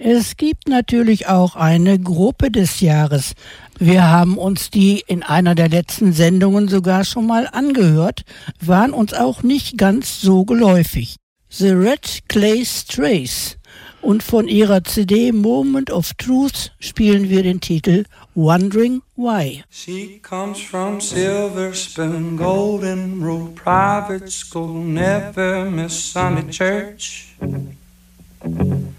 Es gibt natürlich auch eine Gruppe des Jahres. Wir haben uns die in einer der letzten Sendungen sogar schon mal angehört, waren uns auch nicht ganz so geläufig. The Red Clay Strays. Und von ihrer CD Moment of Truth spielen wir den Titel Wondering Why. She comes from Silver Spoon, Golden Rule, private school, never miss Sunday church.